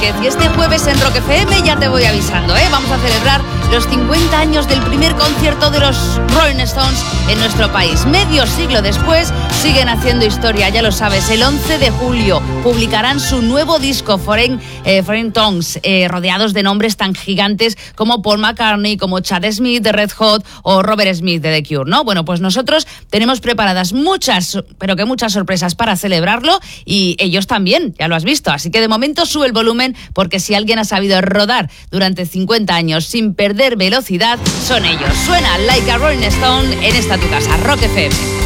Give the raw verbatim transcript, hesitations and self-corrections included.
Vázquez. Y este jueves en Rock F M ya te voy avisando, ¿eh? Vamos a celebrar los cincuenta años del primer concierto de los Rolling Stones en nuestro país. Medio siglo después siguen haciendo historia, ya lo sabes. El once de julio publicarán su nuevo disco, Foreign, eh, Foreign Tongues, eh, rodeados de nombres tan gigantes como Paul McCartney, como Chad Smith de Red Hot o Robert Smith de The Cure, ¿no? Bueno, pues nosotros tenemos preparadas muchas, pero que muchas sorpresas para celebrarlo, y ellos también, ya lo has visto. Así que de momento sube el volumen, porque si alguien ha sabido rodar durante cincuenta años sin perder velocidad, son ellos. Suena Like a Rolling Stone en esta tu casa, Rock F M.